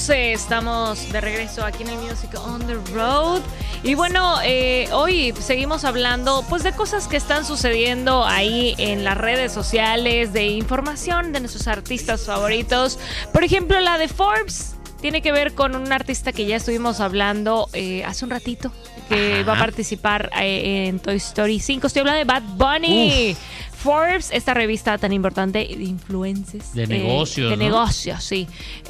12. Estamos de regreso aquí en el Music on the Road. Y bueno, hoy seguimos hablando pues de cosas que están sucediendo ahí en las redes sociales, de información de nuestros artistas favoritos. Por ejemplo, la de Forbes tiene que ver con un artista que ya estuvimos hablando hace un ratito, que va a participar en Toy Story 5. Estoy hablando de Bad Bunny. Forbes, esta revista tan importante de influencers. De negocios, de ¿no? negocios, sí.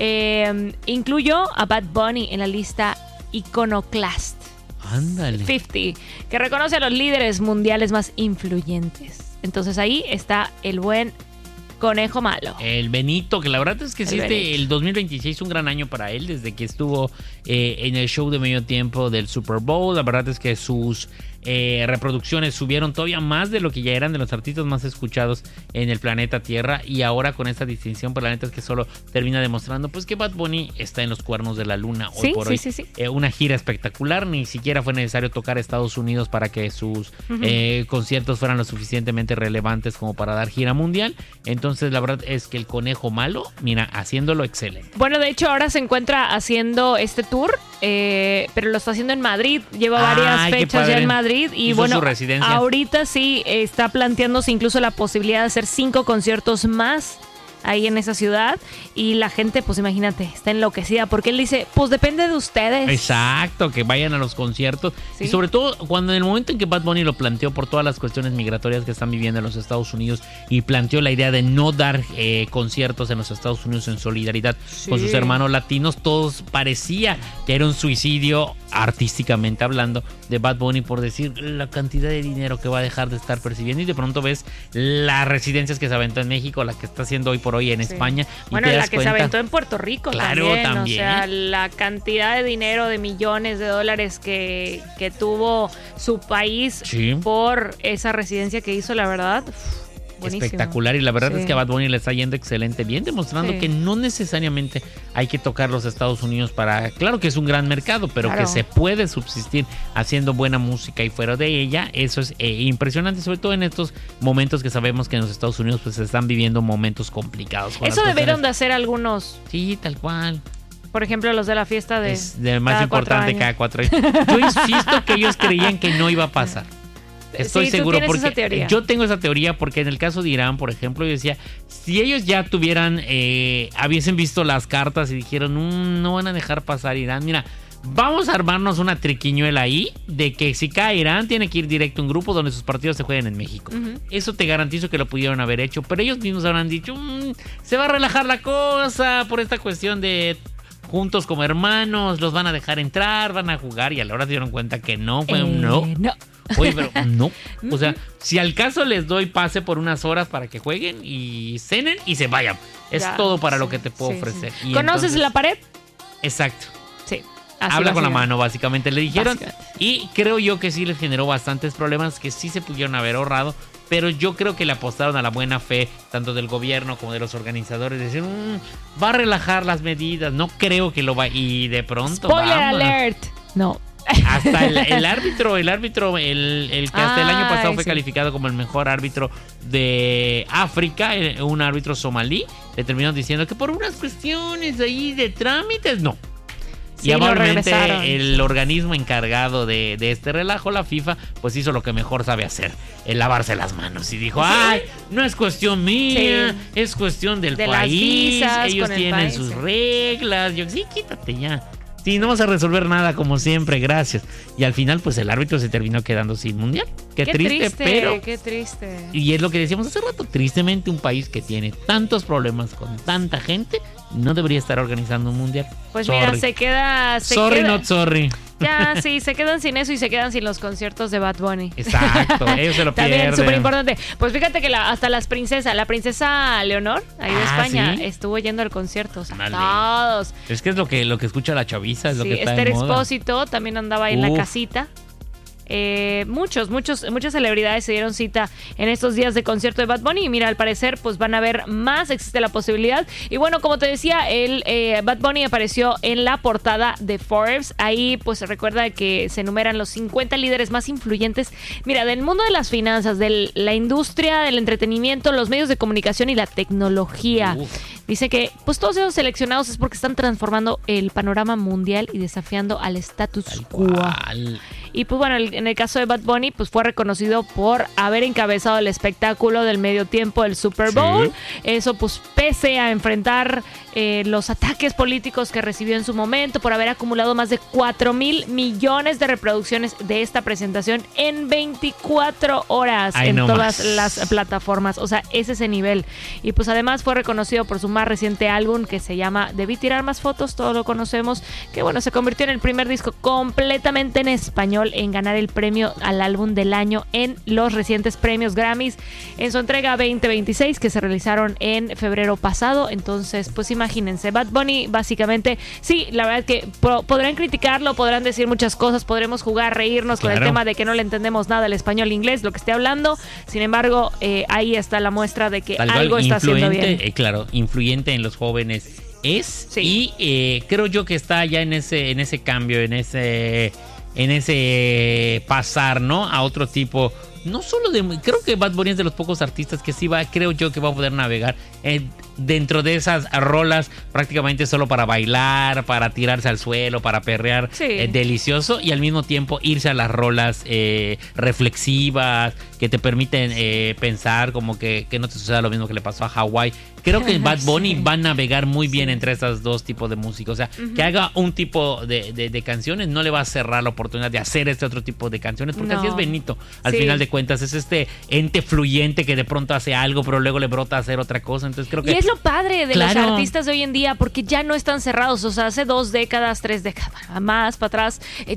Incluyó a Bad Bunny en la lista Iconoclast. Ándale. 50, que reconoce a los líderes mundiales más influyentes. Entonces ahí está el buen Conejo Malo. El Benito, que la verdad es que sí, el 2026 es un gran año para él, desde que estuvo en el show de medio tiempo del Super Bowl. La verdad es que sus reproducciones subieron todavía más de lo que ya eran de los artistas más escuchados en el planeta Tierra, y ahora con esta distinción, pues la neta es que solo termina demostrando pues que Bad Bunny está en los cuernos de la luna hoy por hoy. Sí. Una gira espectacular, ni siquiera fue necesario tocar Estados Unidos para que sus conciertos fueran lo suficientemente relevantes como para dar gira mundial. Entonces la verdad es que el Conejo Malo, mira, haciéndolo excelente. Bueno, de hecho ahora se encuentra haciendo este tour, pero lo está haciendo en Madrid. Lleva varias fechas ya en Madrid. Y hizo bueno, su residencia. Ahorita sí está planteándose incluso la posibilidad de hacer 5 conciertos más ahí en esa ciudad. Y la gente, pues imagínate, está enloquecida porque él dice, pues depende de ustedes. Exacto, que vayan a los conciertos. ¿Sí? Y sobre todo cuando en el momento en que Bad Bunny lo planteó por todas las cuestiones migratorias que están viviendo en los Estados Unidos, y planteó la idea de no dar conciertos en los Estados Unidos en solidaridad con sus hermanos latinos, todos parecía que era un suicidio, artísticamente hablando, de Bad Bunny por decir la cantidad de dinero que va a dejar de estar percibiendo, y de pronto ves las residencias que se aventó en México, la que está haciendo hoy por hoy en España. Bueno, la que se aventó en Puerto Rico también. También. O sea, la cantidad de dinero, de millones de dólares que tuvo su país por esa residencia que hizo, la verdad. Buenísimo. Espectacular, y la verdad es que a Bad Bunny le está yendo excelente bien, demostrando que no necesariamente hay que tocar los Estados Unidos para... Claro que es un gran mercado, pero que se puede subsistir haciendo buena música y fuera de ella. Eso es impresionante, sobre todo en estos momentos que sabemos que en los Estados Unidos pues se están viviendo momentos complicados. Eso debieron de hacer algunos. Sí, tal cual. Por ejemplo, los de la fiesta de... Es de más importante cada 4 años. Yo insisto que ellos creían que no iba a pasar. Estoy seguro, porque yo tengo esa teoría, porque en el caso de Irán, por ejemplo, yo decía, si ellos ya tuvieran, hubiesen visto las cartas y dijeron, no van a dejar pasar Irán, mira, vamos a armarnos una triquiñuela ahí de que si cae Irán tiene que ir directo a un grupo donde sus partidos se jueguen en México. Eso te garantizo que lo pudieron haber hecho, pero ellos mismos habrán dicho, se va a relajar la cosa por esta cuestión de... juntos como hermanos, los van a dejar entrar, van a jugar, y a la hora se dieron cuenta que no, fue un no. Oye, pero no. O sea, si al caso les doy pase por unas horas para que jueguen y cenen y se vayan. Es todo para lo que te puedo ofrecer. Y ¿conoces entonces, la pared? Exacto. Sí. Habla con la mano, básicamente le dijeron. Y creo yo que sí les generó bastantes problemas que sí se pudieron haber ahorrado. Pero yo creo que le apostaron a la buena fe, tanto del gobierno como de los organizadores, de decir, va a relajar las medidas, no creo que lo va, y de pronto... ¡Spoiler alert! No. Hasta el árbitro, el que hasta el año pasado fue calificado como el mejor árbitro de África, un árbitro somalí, le terminaron diciendo que por unas cuestiones ahí de trámites, no. Y amablemente el organismo encargado de este relajo, la FIFA, pues hizo lo que mejor sabe hacer, el lavarse las manos. Y dijo, ay, no es cuestión mía, es cuestión del país, ellos tienen sus reglas. Yo, sí, quítate ya. Sí, no vas a resolver nada como siempre, gracias. Y al final, pues el árbitro se terminó quedando sin mundial. Qué triste, pero... Qué triste. Y es lo que decíamos hace rato, tristemente un país que tiene tantos problemas con tanta gente no debería estar organizando un mundial. Pues mira, se queda... Not sorry. Ya, sí, se quedan sin eso y se quedan sin los conciertos de Bad Bunny. Exacto, ellos se lo pierden. También, súper importante. Pues fíjate que hasta la princesa Leonor, ahí de España, estuvo yendo al concierto. O sea, todos. Es que es lo que escucha la chaviza, es lo que está Esther de moda. Expósito también andaba ahí en la casita. muchas celebridades se dieron cita en estos días de concierto de Bad Bunny y mira, al parecer pues van a haber más, existe la posibilidad. Y bueno, como te decía, Bad Bunny apareció en la portada de Forbes. Ahí pues recuerda que se enumeran los 50 líderes más influyentes, mira, del mundo de las finanzas, de la industria, del entretenimiento, los medios de comunicación y la tecnología. Dice que pues todos esos seleccionados es porque están transformando el panorama mundial y desafiando al status quo. Y pues bueno, en el caso de Bad Bunny, pues fue reconocido por haber encabezado el espectáculo del medio tiempo del Super Bowl. Sí. Eso pues pese a enfrentar los ataques políticos que recibió en su momento, por haber acumulado más de 4,000 millones de reproducciones de esta presentación en 24 horas en todas las plataformas. O sea, es ese nivel. Y pues además fue reconocido por su más reciente álbum que se llama Debí tirar más fotos, todos lo conocemos, que bueno, se convirtió en el primer disco completamente en español en ganar el premio al álbum del año en los recientes premios Grammys en su entrega 2026 que se realizaron en febrero pasado. Entonces pues imagínense, Bad Bunny básicamente, sí, la verdad es que podrán criticarlo, podrán decir muchas cosas, podremos jugar, reírnos con el tema de que no le entendemos nada al español inglés, lo que esté hablando. Sin embargo, ahí está la muestra de que algo está haciendo bien. Claro, influyente en los jóvenes es, sí. Y creo yo que está ya en ese cambio, en ese pasar, ¿no? A otro tipo, no solo creo que Bad Bunny es de los pocos artistas que sí creo yo que va a poder navegar dentro de esas rolas prácticamente solo para bailar, para tirarse al suelo, para perrear, delicioso, y al mismo tiempo irse a las rolas reflexivas que te permiten pensar, como que no te suceda lo mismo que le pasó a Hawái. Creo que Bad Bunny va a navegar muy bien entre esos dos tipos de música. O sea, que haga un tipo de canciones no le va a cerrar la oportunidad de hacer este otro tipo de canciones, porque así es Benito. Al final de cuentas es este ente fluyente que de pronto hace algo, pero luego le brota a hacer otra cosa. Entonces creo que... Y es lo padre de los artistas de hoy en día, porque ya no están cerrados. O sea, hace 2 décadas, 3 décadas, más para atrás,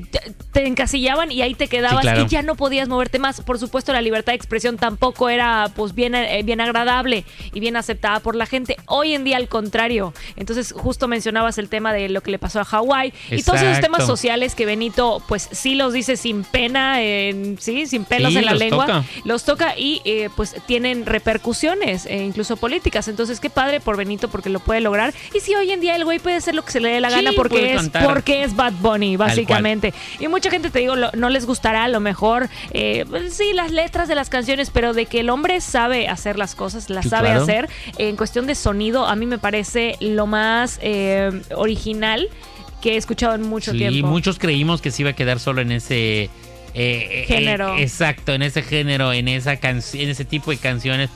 te encasillaban y ahí te quedabas y ya no podías moverte más. Por supuesto, la libertad de expresión tampoco era pues bien agradable y bien aceptada por la gente. Hoy en día al contrario. Entonces justo mencionabas el tema de lo que le pasó a Hawái y todos esos temas sociales que Benito pues sí los dice sin pena, sin pelos en la lengua, los toca y pues tienen repercusiones incluso políticas. Entonces qué padre por Benito porque lo puede lograr. Y sí, hoy en día el güey puede hacer lo que se le dé la gana porque es Bad Bunny básicamente. Y mucha gente, te digo, no les gustará a lo mejor sí las letras de las canciones, pero de que el hombre sabe hacer las cosas, las sabe hacer en cuestión de sonido, a mí me parece lo más original que he escuchado en mucho tiempo. Y muchos creímos que se iba a quedar solo en ese género. Exacto, en ese género, en ese tipo de canciones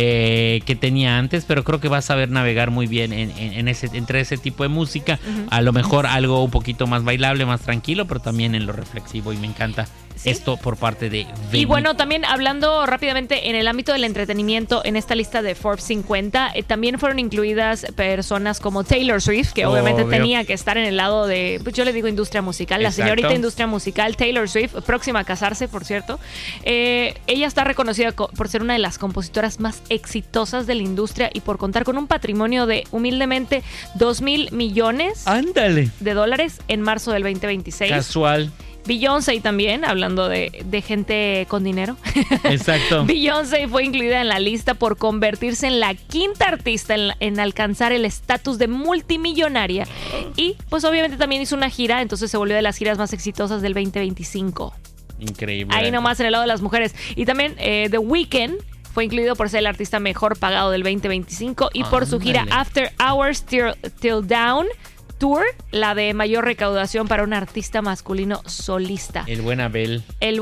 que tenía antes, pero creo que va a saber navegar muy bien entre ese tipo de música. A lo mejor algo un poquito más bailable, más tranquilo, pero también en lo reflexivo, y me encanta esto por parte de Benito. Y bueno, también hablando rápidamente en el ámbito del entretenimiento, en esta lista de Forbes 50 también fueron incluidas personas como Taylor Swift, que obviamente tenía que estar en el lado de, pues yo le digo industria musical, la señorita industria musical Taylor Swift, próxima a casarse, por cierto. Ella está reconocida por ser una de las compositoras más exitosas de la industria y por contar con un patrimonio de humildemente 2,000 millones de dólares en marzo del 2026. Casual. Beyoncé también, hablando de gente con dinero. Exacto. Beyoncé fue incluida en la lista por convertirse en la quinta artista en alcanzar el estatus de multimillonaria. Y pues obviamente también hizo una gira, entonces se volvió de las giras más exitosas del 2025. Increíble. Ahí nomás en el lado de las mujeres. Y también The Weeknd fue incluido por ser el artista mejor pagado del 2025 y por su gira After Hours Till Dawn Tour, la de mayor recaudación para un artista masculino solista. El buen Abel.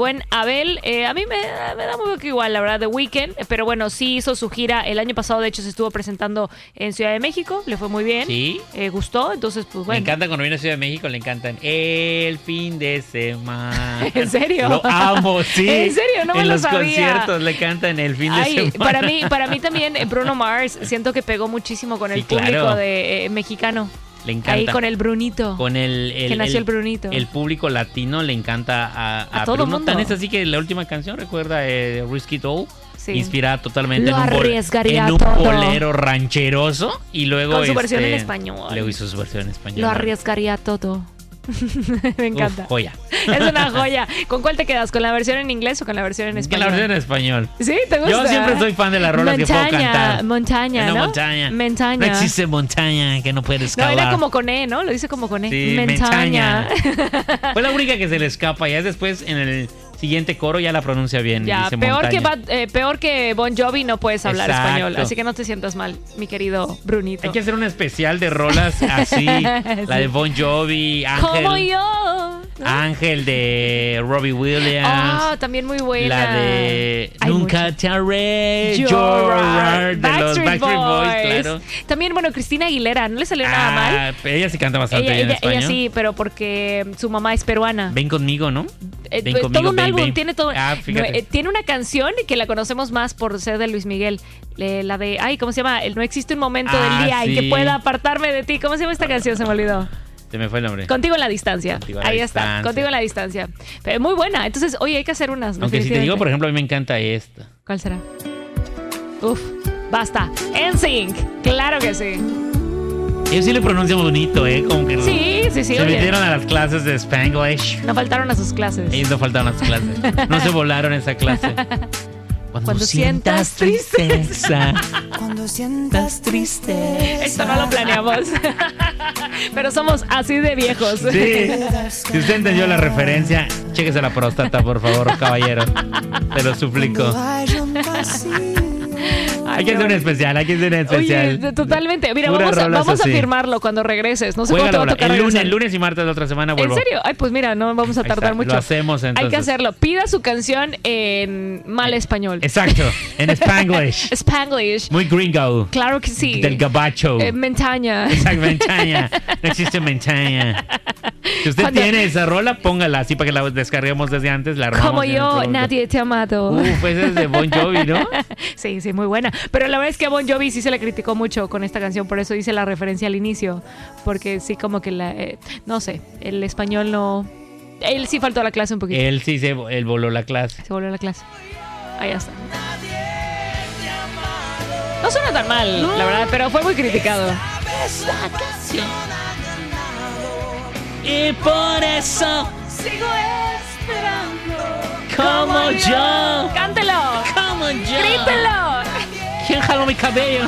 A mí me da muy poco igual, la verdad, The Weeknd, pero bueno, sí hizo su gira el año pasado, de hecho se estuvo presentando en Ciudad de México, le fue muy bien. Sí. Gustó, entonces pues bueno. Me encanta cuando viene a Ciudad de México, le encantan el fin de semana. ¿En serio? Lo amo, sí. ¿En serio? No me lo sabía. En los conciertos le cantan el fin de semana. Para mí también Bruno Mars, siento que pegó muchísimo con el público de mexicano. Le encanta. Ahí con el Brunito. Con que nació el Brunito. El público latino le encanta a todo Bruno. mundo. Tan es así que la última canción, recuerda, Risky Doll, inspirada totalmente en un bolero rancheroso. Y luego con su versión en español. Luego hizo su versión en español. Lo arriesgaría todo. Me encanta. Joya. Es una joya. ¿Con cuál te quedas? ¿Con la versión en inglés o con la versión en español? Con la versión en español. ¿Sí? ¿Te gusta? Yo siempre soy fan de las rolas que puedo cantar. Montaña, ¿no? Montaña. Montaña. No existe montaña que no pueda escapar. No, era como con E, ¿no? Lo dice como con E. Sí, montaña. Fue la única que se le escapa. Ya después en el siguiente coro ya la pronuncia bien. Ya, dice peor que Bon Jovi no puedes hablar español. Así que no te sientas mal, mi querido Brunito. Hay que hacer un especial de rolas así. Sí. La de Bon Jovi, Ángel. Como yo, ¿no? Ángel de Robbie Williams. Ah, también muy buena. La de Nunca te haré llorar de los Backstreet Boys, claro. También, bueno, Cristina Aguilera, no le salió nada mal. Ella sí canta bastante bien en español. Ella sí, pero porque su mamá es peruana. Ven conmigo, ¿no? Ven conmigo, todo un álbum, tiene todo. Tiene una canción que la conocemos más por ser de Luis Miguel. La de, ¿cómo se llama? No existe un momento del día en que pueda apartarme de ti. ¿Cómo se llama esta canción? Se me olvidó. Se me fue el nombre. Contigo en la distancia. Ahí está. Contigo en la distancia. Pero muy buena. Entonces, oye, hay que hacer unas. Aunque si te digo, por ejemplo, a mí me encanta esta. ¿Cuál será? Uf, basta. NSYNC. Claro que sí. Ellos sí le pronuncian bonito, Como que sí. Se metieron a las clases de Spanglish. No faltaron a sus clases. Ellos no faltaron a sus clases. No se volaron esa clase. Cuando sientas tristeza. Cuando sientas tristeza. Esto no lo planeamos. Pero somos así de viejos. Sí. Si usted entendió la referencia, chéquese la próstata, por favor, caballero. Te lo suplico. Hay que hacer un especial, Oye, totalmente. Mira, vamos a firmarlo cuando regreses. No sé cuánto va a tocar el lunes y martes de la otra semana vuelvo. ¿En serio? Ay, pues mira, no vamos a tardar mucho. Lo hacemos entonces. Hay que hacerlo. Pida su canción en mal español. Exacto, en Spanglish. Spanglish. Muy gringo. Claro que sí. Del gabacho. Montaña. Exacto, montaña. No existe montaña. Si usted tiene esa rola, póngala así para que la descarguemos desde antes. La armamos. Como yo, nadie te ha amado. Pues es de Bon Jovi, ¿no? Sí, muy buena. Pero la verdad es que a Bon Jovi sí se le criticó mucho con esta canción, por eso hice la referencia al inicio, porque sí como que no sé, el español no... Él sí faltó a la clase un poquito. Él voló la clase. Se voló la clase. Ahí está. No suena tan mal, la verdad, pero fue muy criticado. Esta canción. Y por eso sigo esperando. Como yo. Cántelo. Como yo. Grítelo. ¿Quién jaló mi cabello?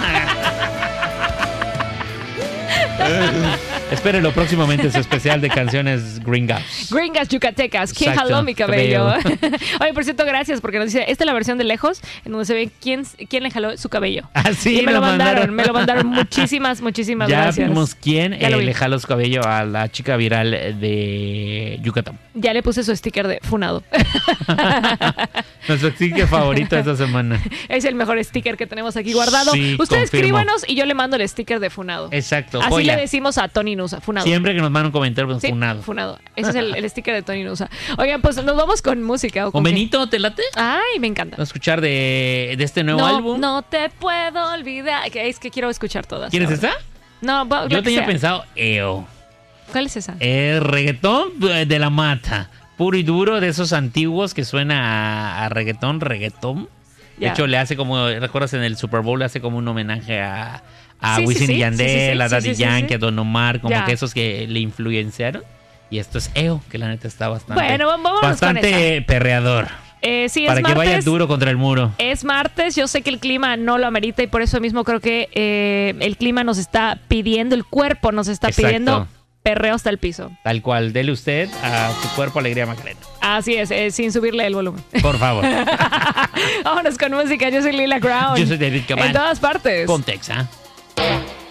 Espérenlo próximamente su especial de canciones gringas. Gringas yucatecas. ¿Quién jaló mi cabello? Oye, por cierto, gracias porque nos dice, esta es la versión de lejos en donde se ve quién le jaló su cabello. Así y me lo mandaron. Muchísimas gracias. Ya vimos quién le jaló su cabello a la chica viral de Yucatán. Ya le puse su sticker de funado. Nuestro sticker favorito de esta semana. Es el mejor sticker que tenemos aquí guardado. Sí, Usted confirmo. escríbanos y yo le mando el sticker de funado. Exacto. Así joya. le decimos a Tony Nusa, funado. Siempre que nos mandan un comentario, pues, sí, funado. Funado. Ese es el sticker de Tony Nusa. Oigan, pues nos vamos con música. ¿Con Benito te late? Ay, me encanta. Vamos a escuchar de este nuevo álbum. No te puedo olvidar. Es que quiero escuchar todas. ¿Quieres esa? No, yo tenía pensado EO. ¿Cuál es esa? Reggaetón de la mata. Puro y duro, de esos antiguos que suena a reggaetón. De hecho, le hace como, ¿recuerdas? En el Super Bowl le hace como un homenaje a Wisin y Yandel, a Daddy Yankee, a Don Omar, como que esos que le influenciaron. Y esto es EO, que la neta está bastante perreador. Sí, para es que martes, vaya duro contra el muro. Es martes, yo sé que el clima no lo amerita y por eso mismo creo que el clima nos está pidiendo, el cuerpo nos está pidiendo perreo hasta el piso. Tal cual, dele usted a su cuerpo alegría Macarena. Así es, sin subirle el volumen. Por favor. Vámonos con música, yo soy Lila Crown. Yo soy David Caban. En todas partes. Pontex,